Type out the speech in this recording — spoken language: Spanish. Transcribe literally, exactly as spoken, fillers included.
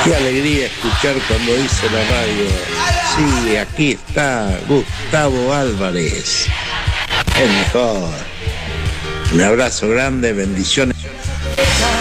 Qué alegría escuchar cuando dice la radio. Sí, aquí está Gustavo Álvarez, el mejor. Un abrazo grande, bendiciones.